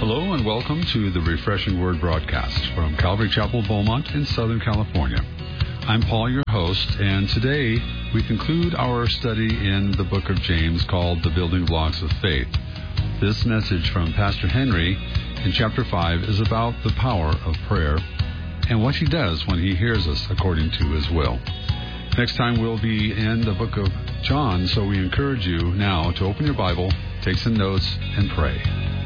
Hello and welcome to the Refreshing Word broadcast from Calvary Chapel, Beaumont in Southern California. I'm Paul, your host, and today we conclude our study in the book of James called The Building Blocks of Faith. This message from Pastor Henry in chapter 5 is about the power of prayer and what he does when he hears us according to his will. Next time we'll be in the book of John, so we encourage you now to open your Bible, take some notes, and pray.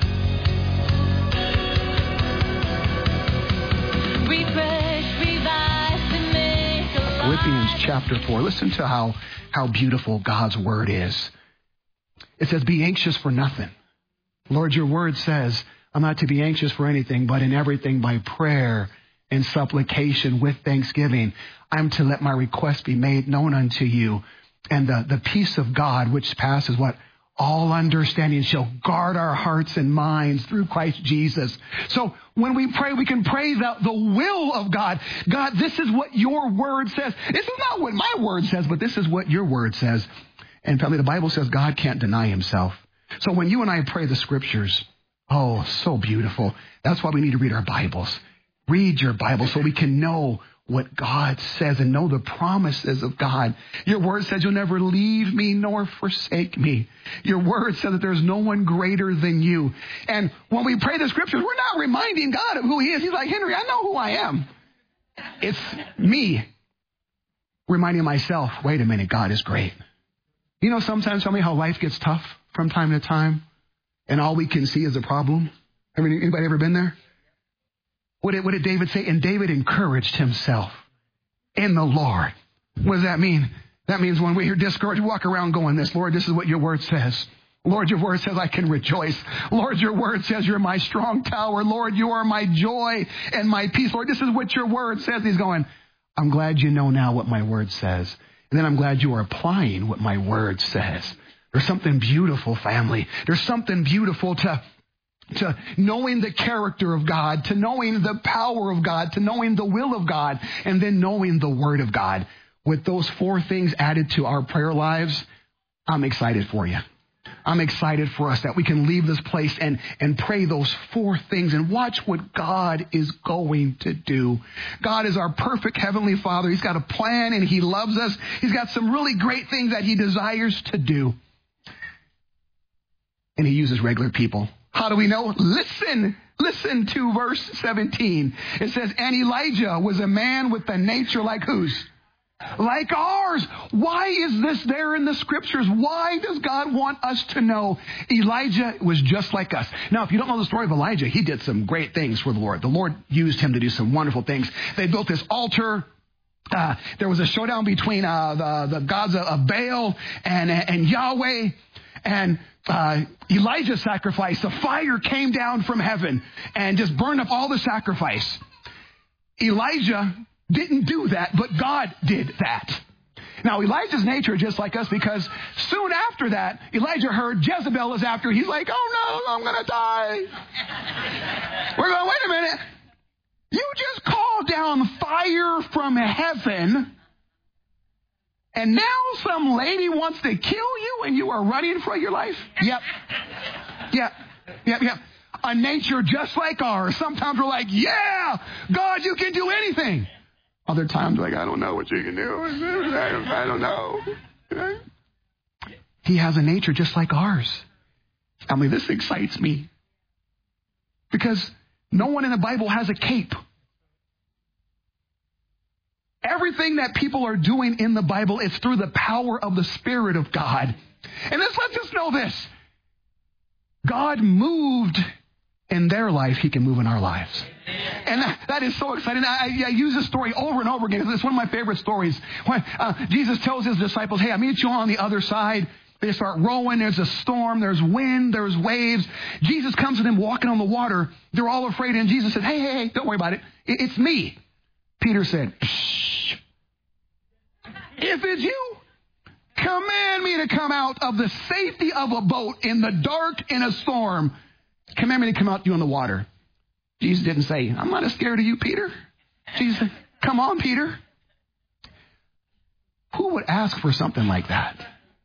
Philippians chapter 4. Listen to how beautiful God's word is. It says, be anxious for nothing. Lord, your word says, I'm not to be anxious for anything, but in everything by prayer and supplication with thanksgiving. I'm to let my request be made known unto you. And the peace of God, which passes what? All understanding, shall guard our hearts and minds through Christ Jesus. So when we pray, we can pray the will of God. God, this is what your word says. This is not what my word says, but this is what your word says. And probably the Bible says God can't deny himself. So when you and I pray the scriptures, oh, so beautiful. That's why we need to read our Bibles. Read your Bible so we can know what God says and know the promises of God. Your word says you'll never leave me nor forsake me. Your word says that there's no one greater than you. And when we pray the scriptures, we're not reminding God of who he is. He's like, Henry, I know who I am. It's me reminding myself, wait a minute, God is great. You know, sometimes tell me how life gets tough from time to time and all we can see is a problem. Anybody ever been there? What did David say? And David encouraged himself in the Lord. What does that mean? That means when we're discouraged, we walk around going this, Lord, this is what your word says. Lord, your word says I can rejoice. Lord, your word says you're my strong tower. Lord, you are my joy and my peace. Lord, this is what your word says. He's going, I'm glad you know now what my word says. And then I'm glad you are applying what my word says. There's something beautiful, family. There's something beautiful to knowing the character of God, to knowing the power of God, to knowing the will of God, and then knowing the word of God. With those four things added to our prayer lives, I'm excited for you. I'm excited for us that we can leave this place and pray those four things and watch what God is going to do. God is our perfect Heavenly Father. He's got a plan and he loves us. He's got some really great things that he desires to do. And he uses regular people. How do we know? Listen to verse 17. It says, and Elijah was a man with a nature like whose? Like ours. Why is this there in the scriptures? Why does God want us to know Elijah was just like us? Now, if you don't know the story of Elijah, he did some great things for the Lord. The Lord used him to do some wonderful things. They built this altar. There was a showdown between the gods of Baal and Yahweh. And Elijah sacrificed. The fire came down from heaven and just burned up all the sacrifice. Elijah didn't do that, but God did that. Now, Elijah's nature is just like us because soon after that, Elijah heard Jezebel is after. He's like, oh no, I'm going to die. We're going, wait a minute. You just called down fire from heaven. And now some lady wants to kill you and you are running for your life? Yep. A nature just like ours. Sometimes we're like, yeah, God, you can do anything. Other times like, I don't know what you can do. I don't know. He has a nature just like ours. I mean, this excites me. Because no one in the Bible has a cape. Everything that people are doing in the Bible is through the power of the Spirit of God. And this lets us know this. God moved in their life. He can move in our lives. And that is so exciting. I use this story over and over again. It's one of my favorite stories. When Jesus tells his disciples, hey, I'll meet you on the other side. They start rowing. There's a storm. There's wind. There's waves. Jesus comes to them walking on the water. They're all afraid. And Jesus said, hey, don't worry about it. It's me. Peter said, shh. If it's you, command me to come out of the safety of a boat in the dark in a storm. Command me to come out to you in the water. Jesus didn't say, I'm not as scared of you, Peter. Jesus said, come on, Peter. Who would ask for something like that?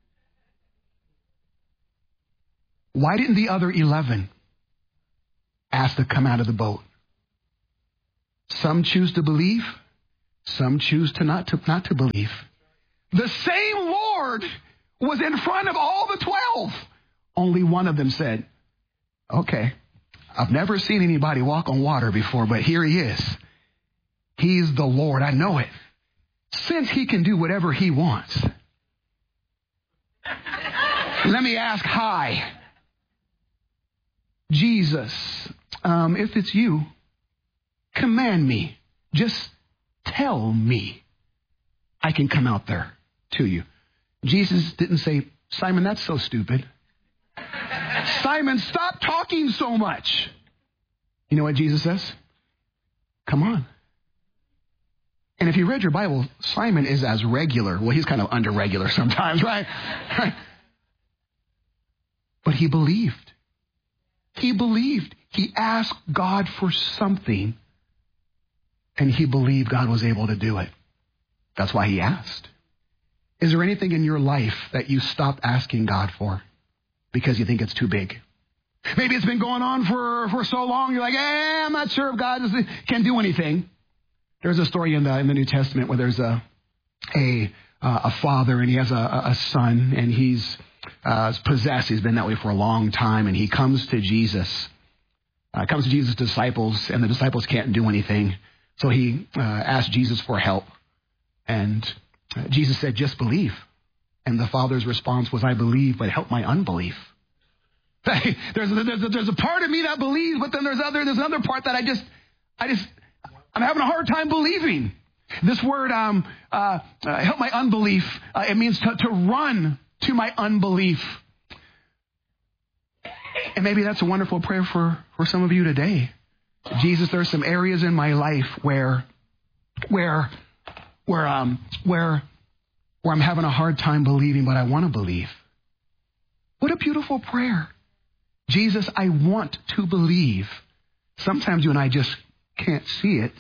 Why didn't the other 11 asked to come out of the boat. Some choose to believe. Some choose to not to believe. The same Lord was in front of all the 12. Only one of them said, okay, I've never seen anybody walk on water before, but here he is. He's the Lord. I know it. Since he can do whatever he wants, let me ask hi. Jesus, if it's you, command me. Just tell me I can come out there to you. Jesus didn't say, Simon, that's so stupid. Simon, stop talking so much. You know what Jesus says? Come on. And if you read your Bible, Simon is as regular. Well, he's kind of under regular sometimes, right? But he believed. He believed. He asked God for something, and he believed God was able to do it. That's why he asked. Is there anything in your life that you stopped asking God for because you think it's too big? Maybe it's been going on for so long, you're like, I'm not sure if God can do anything. There's a story in the New Testament where there's a father, and he has a son, and he's possessed. He's been that way for a long time, and he comes to Jesus. Comes to Jesus' disciples, and the disciples can't do anything. So he asked Jesus for help. And Jesus said, just believe. And the father's response was, I believe, but help my unbelief. There's a part of me that believes, but then there's another part that I'm having a hard time believing. This word, help my unbelief, it means to run to my unbelief. And maybe that's a wonderful prayer for some of you today. Jesus, there's some areas in my life where I'm having a hard time believing, but I want to believe. What a beautiful prayer. Jesus, I want to believe. Sometimes you and I just can't see it.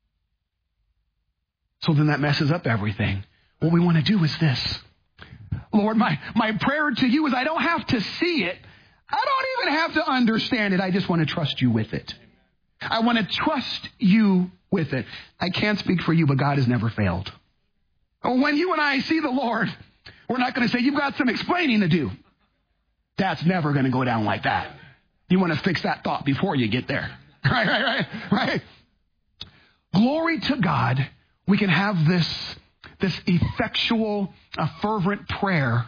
So then that messes up everything. What we want to do is this. Lord, my prayer to you is I don't have to see it. I don't even have to understand it. I just want to trust you with it. I want to trust you with it. I can't speak for you, but God has never failed. When you and I see the Lord, we're not going to say, you've got some explaining to do. That's never going to go down like that. You want to fix that thought before you get there. Right. Glory to God. We can have this effectual, fervent prayer,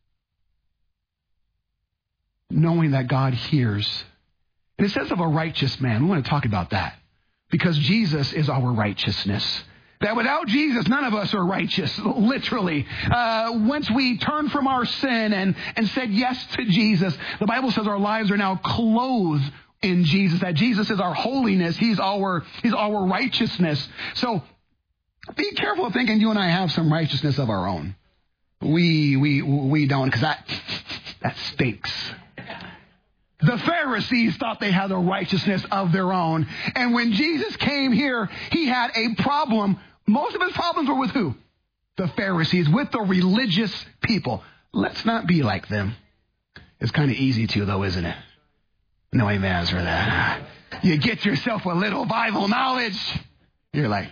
knowing that God hears. And it says of a righteous man. We want to talk about that because Jesus is our righteousness. That without Jesus, none of us are righteous, literally. Once we turn from our sin and said yes to Jesus, the Bible says our lives are now clothed in Jesus, that Jesus is our holiness. He's our righteousness. So be careful of thinking you and I have some righteousness of our own. We don't, because that stinks. The Pharisees thought they had a righteousness of their own. And when Jesus came here, he had a problem. Most of his problems were with who? The Pharisees, with the religious people. Let's not be like them. It's kind of easy to, though, isn't it? No amens for that. You get yourself a little Bible knowledge. You're like,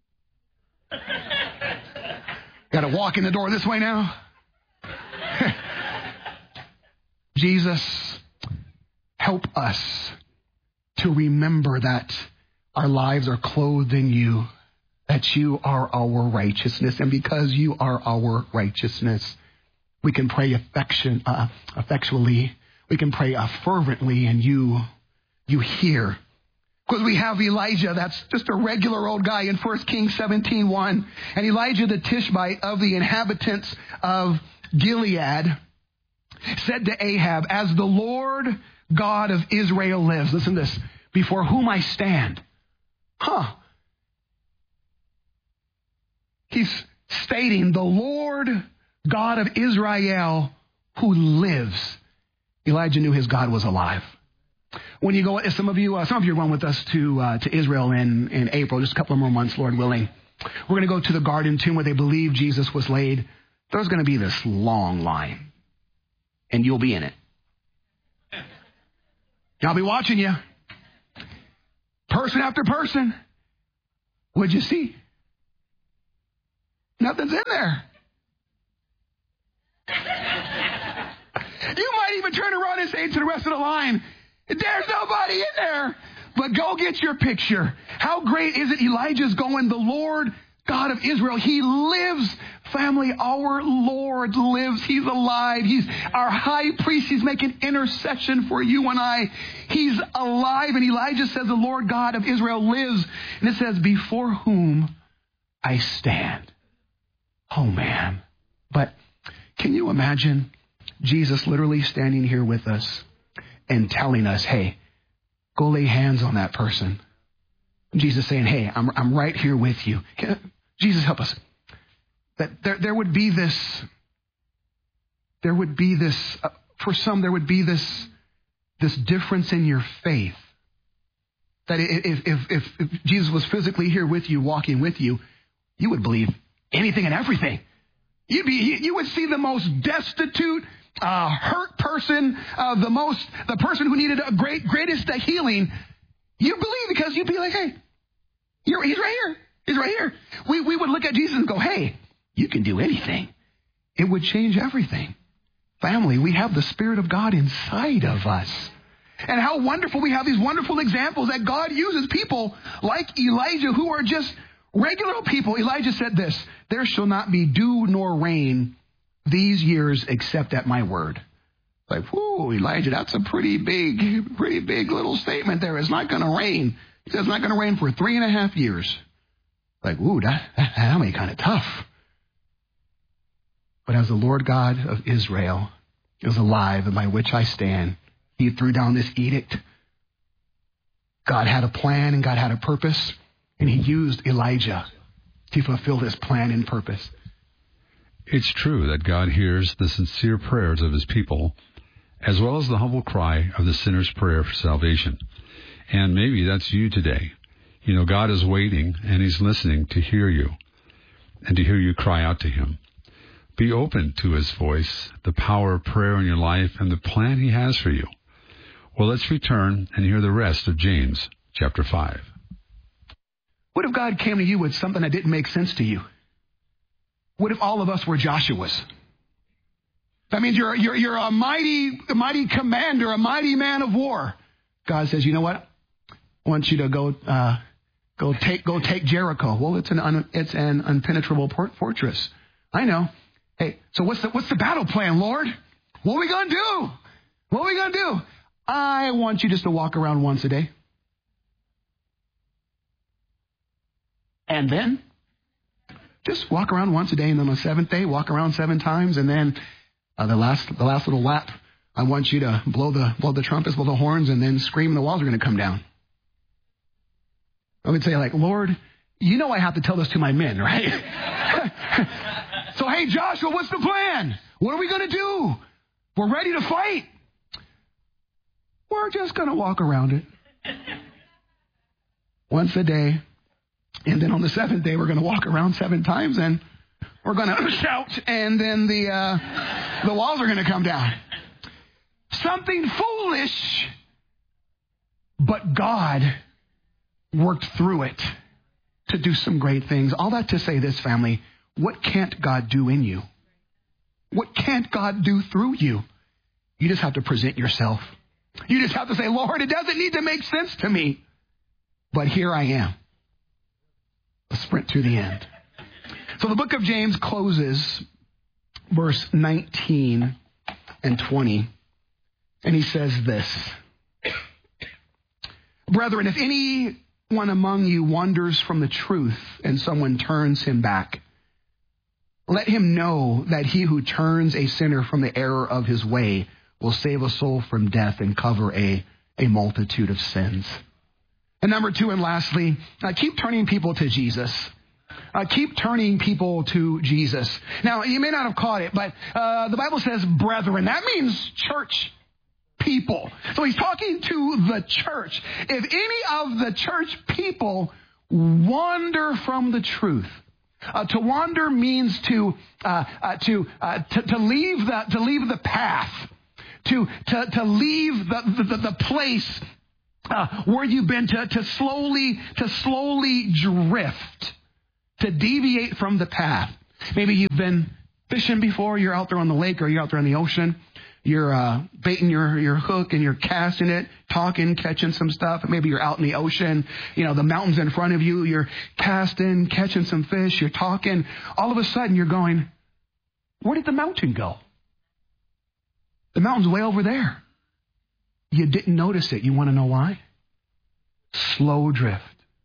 got to walk in the door this way now? Jesus, help us to remember that our lives are clothed in you, that you are our righteousness. And because you are our righteousness, we can pray effectually. We can pray fervently, and you hear. Because we have Elijah, that's just a regular old guy in 1 Kings 17:1. And Elijah the Tishbite of the inhabitants of Gilead said to Ahab, as the Lord God of Israel lives, listen to this, before whom I stand. He's stating the Lord God of Israel who lives. Elijah knew his God was alive. When you go, some of you are going with us to Israel in April, just a couple of more months, Lord willing. We're going to go to the Garden Tomb where they believe Jesus was laid. There's going to be this long line, and you'll be in it. I'll be watching you. person after person. What'd you see? Nothing's in there. You might even turn around and say to the rest of the line, there's nobody in there. But go get your picture. How great is it? Elijah's going, the Lord God of Israel, He lives. Family, our Lord lives. He's alive. He's our high priest. He's making intercession for you and I. He's alive. And Elijah says, the Lord God of Israel lives. And it says, before whom I stand. Oh, man. But can you imagine Jesus literally standing here with us and telling us, hey, go lay hands on that person. Jesus saying, hey, I'm right here with you. Jesus, help us. That there would be this, for some, there would be this difference in your faith. That if Jesus was physically here with you, walking with you, you would believe anything and everything. You would see the most destitute, hurt person, the person who needed greatest healing. You believe because you'd be like, hey, he's right here. He's right here. We would look at Jesus and go, hey, you can do anything. It would change everything. Family, we have the Spirit of God inside of us. And how wonderful we have these wonderful examples that God uses people like Elijah who are just regular people. Elijah said this, there shall not be dew nor rain these years except at my word. Like, whoa, Elijah, that's a pretty big little statement there. It's not going to rain. He says it's not going to rain for 3.5 years. Like, ooh, that may be kind of tough. But as the Lord God of Israel is alive and by which I stand, He threw down this edict. God had a plan and God had a purpose, and He used Elijah to fulfill His plan and purpose. It's true that God hears the sincere prayers of His people, as well as the humble cry of the sinner's prayer for salvation. And maybe that's you today. You know, God is waiting and He's listening to hear you and to hear you cry out to Him. Be open to His voice, the power of prayer in your life, and the plan He has for you. Well, let's return and hear the rest of James chapter 5. What if God came to you with something that didn't make sense to you? What if all of us were Joshuas? That means you're a mighty commander, a mighty man of war. God says, you know what? I want you to go take Jericho. Well, it's an impenetrable fortress. I know. Hey, so what's the battle plan, Lord? What are we gonna do? What are we gonna do? I want you just to walk around once a day. And then just walk around once a day, and then on the seventh day, walk around 7 times, and then the last little lap, I want you to blow the trumpets, blow the horns, and then scream, and the walls are going to come down. I would say, like, Lord, you know I have to tell this to my men, right? So, hey, Joshua, what's the plan? What are we going to do? We're ready to fight. We're just going to walk around it once a day. And then on the 7th day, we're going to walk around 7 times, and we're going to shout, and then the walls are going to come down. Something foolish, but God worked through it to do some great things. All that to say this, family, what can't God do in you? What can't God do through you? You just have to present yourself. You just have to say, Lord, it doesn't need to make sense to me, but here I am. A sprint to the end. So the book of James closes verse 19 and 20. And he says this. Brethren, if anyone among you wanders from the truth and someone turns him back, let him know that he who turns a sinner from the error of his way will save a soul from death and cover a multitude of sins. And number 2, and lastly, keep turning people to Jesus. Keep turning people to Jesus. Now, you may not have caught it, but the Bible says brethren. That means church people. So he's talking to the church. If any of the church people wander from the truth, to wander means to leave the path, to leave the place where you've been to slowly drift, to deviate from the path. Maybe you've been fishing before. You're out there on the lake or you're out there on the ocean. You're baiting your hook and you're casting it, talking, catching some stuff. Maybe you're out in the ocean. The mountain's in front of you. You're casting, catching some fish. You're talking. All of a sudden you're going, where did the mountain go? The mountain's way over there. You didn't notice it. You want to know why? Slow drift.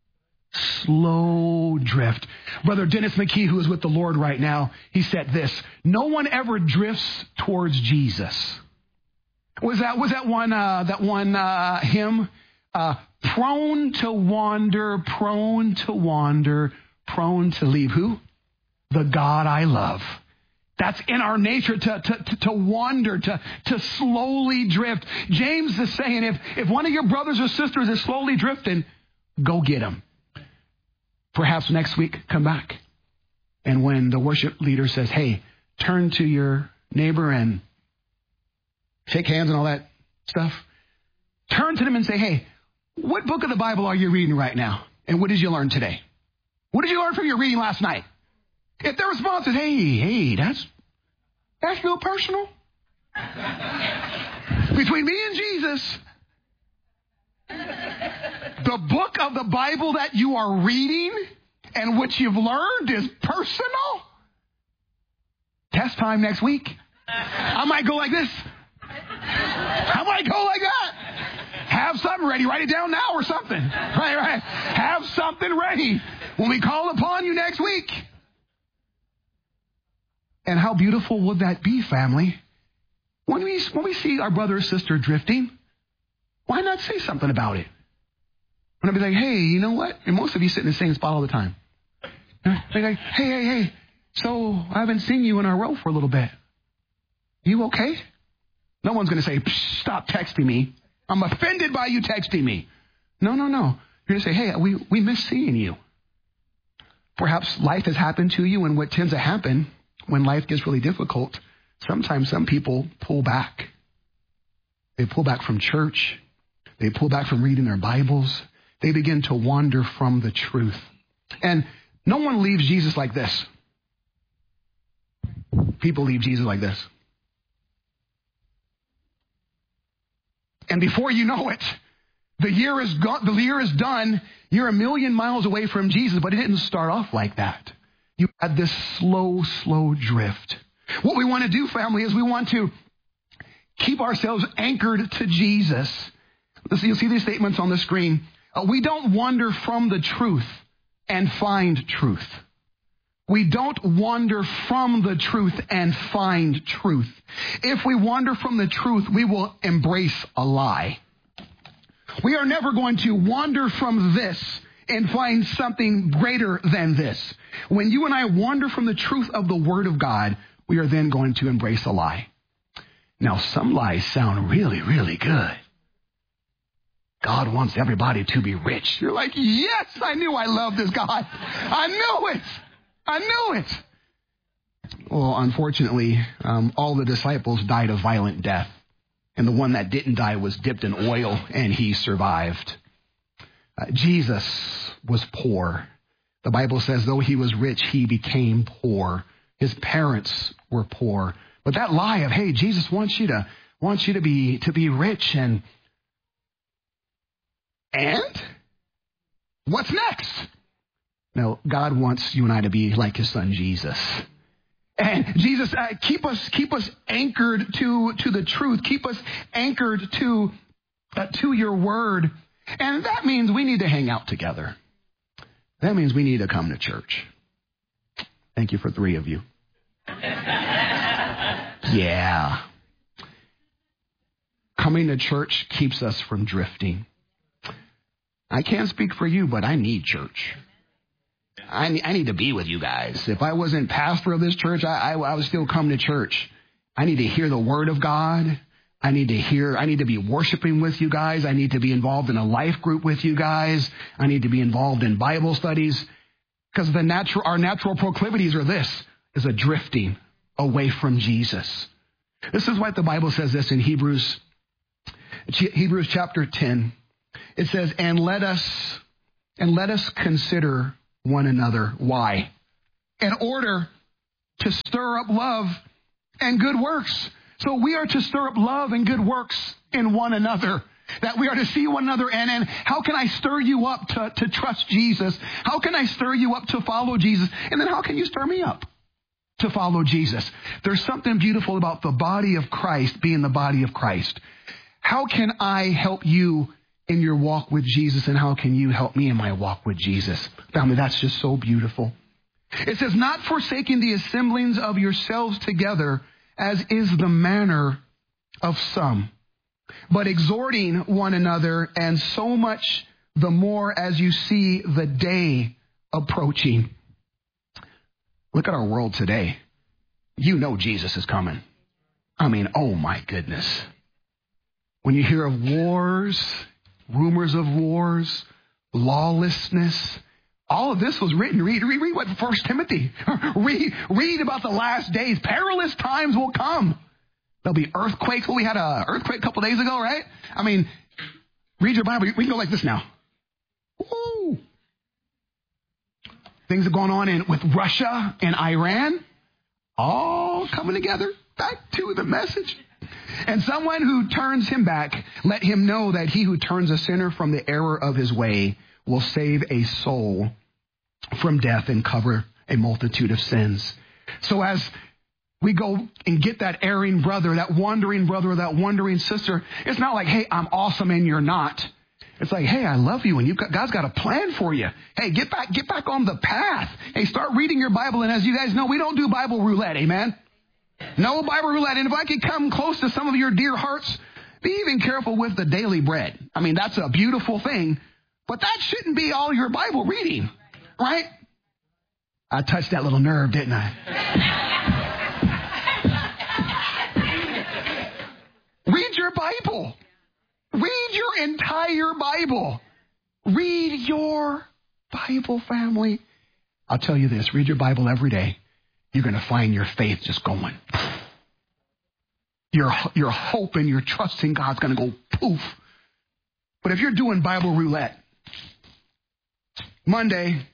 Slow drift. Brother Dennis McKee, who is with the Lord right now, he said this: no one ever drifts towards Jesus. Was that one hymn? Prone to wander, prone to leave who? The God I love. That's in our nature to wander, to slowly drift. James is saying if one of your brothers or sisters is slowly drifting, go get him. Perhaps next week, come back. And when the worship leader says, hey, turn to your neighbor and shake hands and all that stuff, turn to them and say, hey, what book of the Bible are you reading right now? And what did you learn today? What did you learn from your reading last night? If their response is, hey, that's real personal. Between me and Jesus, the book of the Bible that you are reading and what you've learned is personal. Test time next week. I might go like this. I might go like that. Have something ready. Write it down now or something. Right. Have something ready when we call upon you next week. And how beautiful would that be, family? When we see our brother or sister drifting, why not say something about it? When I be like, hey, you know what? And most of you sit in the same spot all the time. They're like, hey. So I haven't seen you in a row for a little bit. You okay? No one's going to say, stop texting me. I'm offended by you texting me. No. You're going to say, hey, we miss seeing you. Perhaps life has happened to you, and what tends to happen when life gets really difficult, sometimes some people pull back. They pull back from church. They pull back from reading their Bibles. They begin to wander from the truth. And no one leaves Jesus like this. People leave Jesus like this. And before you know it, the year is gone. The year is done. You're a million miles away from Jesus, but it didn't start off like that. You had this slow drift. What we want to do, family, is we want to keep ourselves anchored to Jesus. You'll see these statements on the screen. We don't wander from the truth and find truth. We don't wander from the truth and find truth. If we wander from the truth, we will embrace a lie. We are never going to wander from this and find something greater than this. When you and I wander from the truth of the Word of God, we are then going to embrace a lie. Now, some lies sound really, really good. God wants everybody to be rich. You're like, yes, I knew I loved this God. I knew it. Well, unfortunately, all the disciples died a violent death. And the one that didn't die was dipped in oil, and he survived. Jesus was poor. The Bible says, though he was rich, he became poor. His parents were poor. But that lie of, hey, Jesus wants you to be rich, and what's next? No, God wants you and I to be like his son Jesus. And Jesus, keep us anchored to the truth. Keep us anchored to your word. And that means we need to hang out together. That means we need to come to church. Thank you for 3 of you. Yeah. Coming to church keeps us from drifting. I can't speak for you, but I need church. I need to be with you guys. If I wasn't pastor of this church, I would still come to church. I need to hear the word of God. I need to be worshiping with you guys. I need to be involved in a life group with you guys. I need to be involved in Bible studies. Because our natural proclivities are is a drifting away from Jesus. This is why the Bible says this in Hebrews chapter 10. It says, and let us consider one another. Why? In order to stir up love and good works. So we are to stir up love and good works in one another. That we are to see one another. And how can I stir you up to trust Jesus? How can I stir you up to follow Jesus? And then how can you stir me up to follow Jesus? There's something beautiful about the body of Christ being the body of Christ. How can I help you in your walk with Jesus? And how can you help me in my walk with Jesus? Family, that's just so beautiful. It says, not forsaking the assemblings of yourselves together, as is the manner of some, but exhorting one another, and so much the more as you see the day approaching. Look at our world today. You know Jesus is coming. I mean, oh my goodness. When you hear of wars, rumors of wars, lawlessness, all of this was written. Read what 1 Timothy. Read about the last days. Perilous times will come. There'll be earthquakes. Well, we had an earthquake a couple days ago, right? I mean, read your Bible. We can go like this now. Woo. Things are going on with Russia and Iran. All coming together. Back to the message. And someone who turns him back, let him know that he who turns a sinner from the error of his way will save a soul from death and cover a multitude of sins. So as we go and get that erring brother, that wandering sister, it's not like, hey, I'm awesome and you're not. It's like, hey, I love you and God's got a plan for you. Hey, get back on the path. Hey, start reading your Bible. And as you guys know, we don't do Bible roulette. Amen. No Bible roulette. And if I could come close to some of your dear hearts, be even careful with the daily bread. I mean, that's a beautiful thing, but that shouldn't be all your Bible reading, right? I touched that little nerve, didn't I? Read your Bible. Read your entire Bible. Read your Bible, family. I'll tell you this. Read your Bible every day. You're going to find your faith just going. Your hope and your trust in God's going to go poof. But if you're doing Bible roulette, Monday,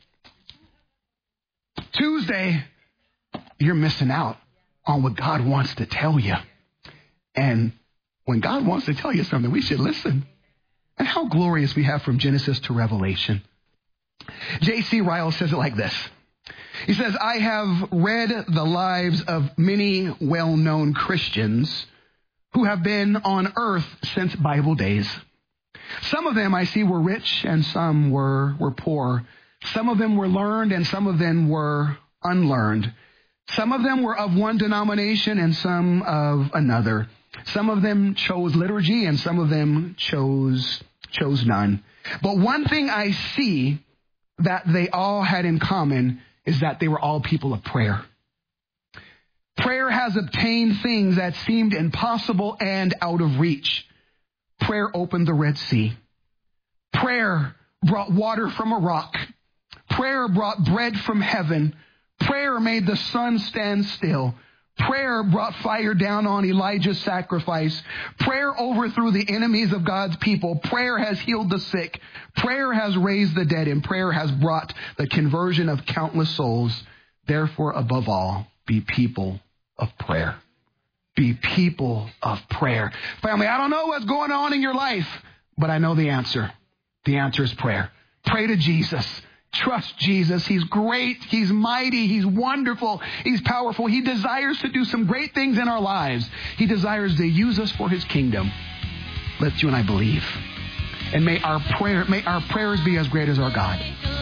Tuesday, you're missing out on what God wants to tell you. And when God wants to tell you something, we should listen. And how glorious we have from Genesis to Revelation. J.C. Ryle says it like this. He says, I have read the lives of many well-known Christians who have been on earth since Bible days. Some of them I see were rich and some were poor. Some of them were learned and some of them were unlearned. Some of them were of one denomination and some of another. Some of them chose liturgy and some of them chose none. But one thing I see that they all had in common is that they were all people of prayer. Prayer has obtained things that seemed impossible and out of reach. Prayer opened the Red Sea. Prayer brought water from a rock. Prayer brought bread from heaven. Prayer made the sun stand still. Prayer brought fire down on Elijah's sacrifice. Prayer overthrew the enemies of God's people. Prayer has healed the sick. Prayer has raised the dead. And prayer has brought the conversion of countless souls. Therefore, above all, be people of prayer. Be people of prayer. Family, I don't know what's going on in your life, but I know the answer. The answer is prayer. Pray to Jesus. Trust Jesus. He's great. He's mighty. He's wonderful. He's powerful. He desires to do some great things in our lives. He desires to use us for his kingdom. Let you and I believe. And may our prayers be as great as our God.